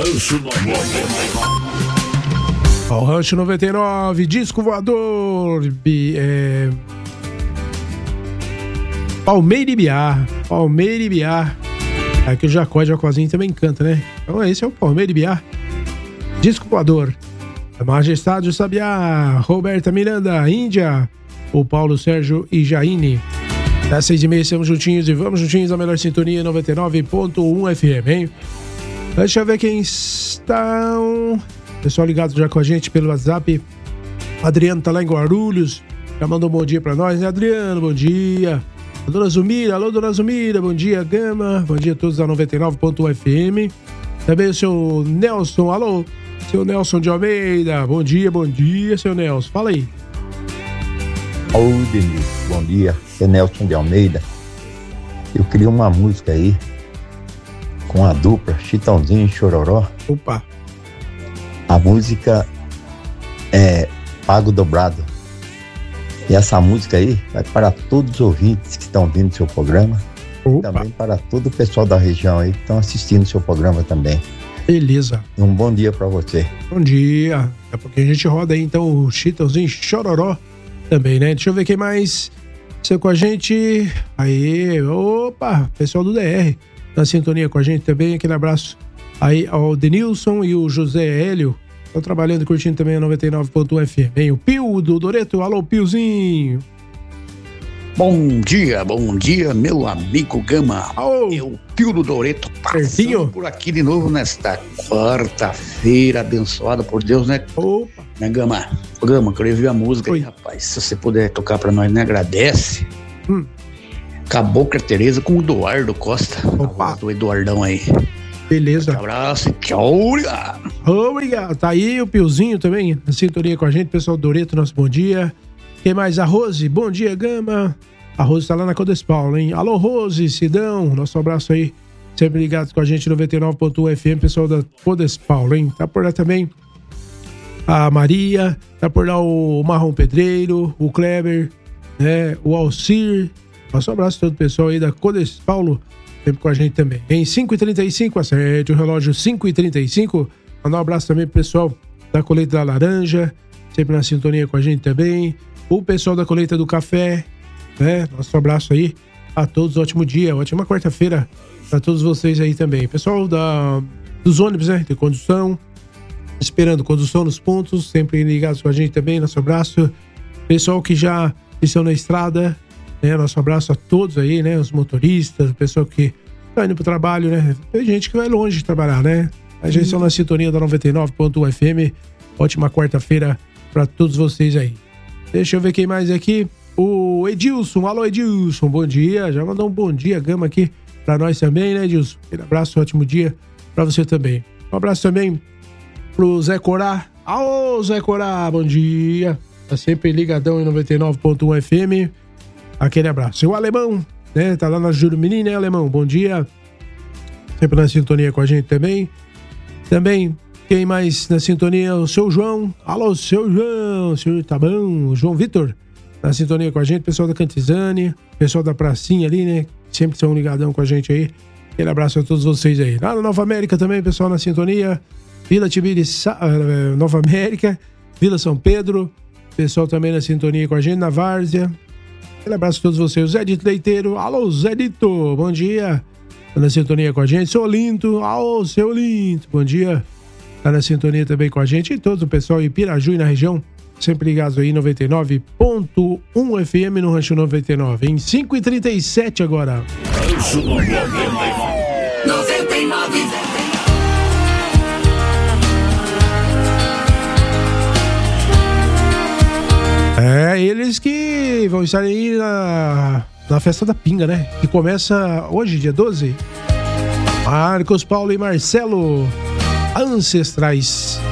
Rancho 99. Ó, Rancho 99, disco voador, Palmeira e Biar. Aqui o Jacozinho também canta, né? Então esse é o Palmeira e Biar. Disco voador. A Majestade do Sabiá, Roberta Miranda, Índia, o Paulo Sérgio e Jaine. Das 6h30 estamos juntinhos e vamos juntinhos, a melhor sintonia 99.1 FM, hein? Deixa eu ver quem está. Pessoal ligado já com a gente pelo WhatsApp. Adriano tá lá em Guarulhos, já mandou um bom dia pra nós, né, Adriano? Bom dia. A dona Zumira, alô, dona Zumira, bom dia, Gama. Bom dia a todos da 99.1 FM. Também o seu Nelson, alô, seu Nelson de Almeida. Bom dia, seu Nelson. Fala aí. Oi, Denise, bom dia. É Nelson de Almeida. Eu queria uma música aí com a dupla Chitãozinho e Chororó. Opa. A música é Pago Dobrado. E essa música aí vai para todos os ouvintes que estão ouvindo o seu programa. Opa. E também para todo o pessoal da região aí que estão assistindo o seu programa também. Beleza. Um bom dia para você. Bom dia. Daqui a pouquinho a gente roda aí então o Chitãozinho e Chororó também, né? Deixa eu ver quem mais está com a gente. Aí, opa, pessoal do DR na sintonia com a gente também. Aquele abraço aí ao Denilson e o José Hélio. Estão trabalhando e curtindo também a 99.1 FM. Hein? O Pio do Doreto. Alô, Piozinho. Bom dia, meu amigo Gama. Oh. Eu, Pio do Doreto, Certinho. por aqui de novo nesta quarta-feira abençoada por Deus, né? Opa. Né, Gama? Gama, eu queria ouvir a música Oi. aí, rapaz. Se você puder tocar pra nós, né? Agradece. Cabocla Tereza com o Eduardo Costa. Opa. A voz do Eduardão aí. Beleza. Um abraço e tchau. Obrigado. Tá aí o Piozinho também na sintonia com a gente. Pessoal do Doreto, nosso bom dia. Quem mais? A Rose. Bom dia, Gama. A Rose tá lá na Codespaulo, hein? Alô, Rose, Sidão. Nosso abraço aí. Sempre ligados com a gente, 99.1 FM, pessoal da Codespaulo, hein? Tá por lá também a Maria. Tá por lá o Marrom Pedreiro, o Kleber, né? O Alcir. Nosso abraço a todo o pessoal aí da Codespaulo. Sempre com a gente também. Em 5h35, acerte o relógio 5h35. Mandar um abraço também pro pessoal da Colheita da Laranja. Sempre na sintonia com a gente também. O pessoal da Colheita do Café, né? Nosso abraço aí a todos, ótimo dia, ótima quarta-feira para todos vocês aí também. Pessoal dos ônibus, né? De condução, esperando condução nos pontos, sempre ligados com a gente também, nosso abraço. Pessoal que já estão na estrada, né? Nosso abraço a todos aí, né? Os motoristas, o pessoal que tá indo pro trabalho, né? Tem gente que vai longe de trabalhar, né? A gente está na sintonia da 99.1 FM. Ótima quarta-feira para todos vocês aí. Deixa eu ver quem mais aqui. O Edilson. Alô, Edilson. Bom dia. Já mandou um bom dia, Gama, aqui pra nós também, né, Edilson? Aquele abraço, ótimo dia pra você também. Um abraço também pro Zé Corá. Alô, Zé Corá. Bom dia. Tá sempre ligadão em 99.1 FM. Aquele abraço. E o Alemão, né? Tá lá na Júlio Menino, né, Alemão? Bom dia. Sempre na sintonia com a gente também. Também... Quem mais na sintonia? O seu João. Alô, seu João. Senhor, tá bom? O João Vitor na sintonia com a gente. Pessoal da Cantizane, pessoal da Pracinha ali, né? Sempre são ligadão com a gente aí. Aquele abraço a todos vocês aí. Lá na Nova América também, pessoal na sintonia. Vila Tibiriçá, Nova América. Vila São Pedro. Pessoal também na sintonia com a gente. Na Várzea. Aquele abraço a todos vocês. O Zé Dito Leiteiro. Alô, Zé Dito. Bom dia. Tá na sintonia com a gente. Seu Linto. Alô, seu Linto. Bom dia. Tá na sintonia também com a gente e todo o pessoal em Piraju e na região, sempre ligados aí, 99.1 FM no Rancho 99. Em 5h37 agora. Rancho 99. É, eles que vão estar aí na festa da Pinga, né? Que começa hoje, dia 12. Marcos, Paulo e Marcelo. Ancestrais.